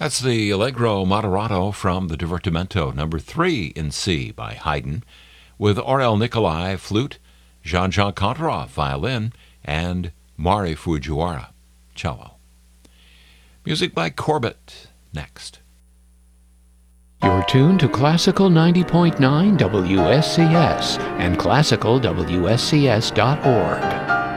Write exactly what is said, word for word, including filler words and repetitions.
That's the Allegro Moderato from the Divertimento, number three in C by Haydn, with Aurel Nicolai, flute, Jean-Jean Contarov, violin, and Mari Fujiwara, cello. Music by Corbett, next. You're tuned to Classical ninety point nine W S C S and classical W S C S dot org.